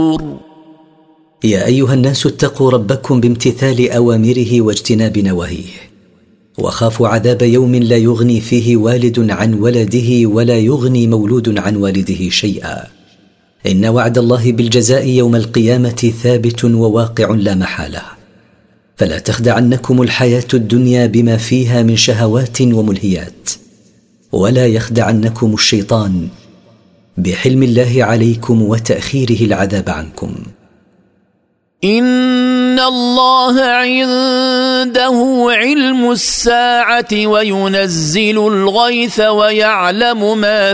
يا أيها الناس اتقوا ربكم بامتثال أوامره واجتناب نواهيه، وخافوا عذاب يوم لا يغني فيه والد عن ولده ولا يغني مولود عن والده شيئا. إن وعد الله بالجزاء يوم القيامة ثابت وواقع لا محالة، فلا تخدعنكم الحياة الدنيا بما فيها من شهوات وملهيات، ولا يخدعنكم الشيطان بحلم الله عليكم وتأخيره العذاب عنكم. إن الله عنده علم الساعة وينزل الغيث ويعلم ما